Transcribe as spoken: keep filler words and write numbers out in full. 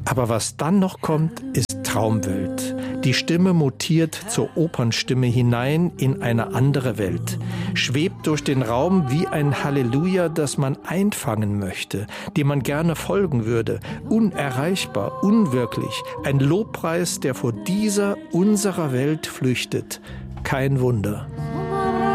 Aber was dann noch kommt, ist Traumwelt. Die Stimme mutiert zur Opernstimme hinein in eine andere Welt, schwebt durch den Raum wie ein Halleluja, das man einfangen möchte, dem man gerne folgen würde, unerreichbar, unwirklich, ein Lobpreis, der vor dieser, unserer Welt flüchtet. Kein Wunder.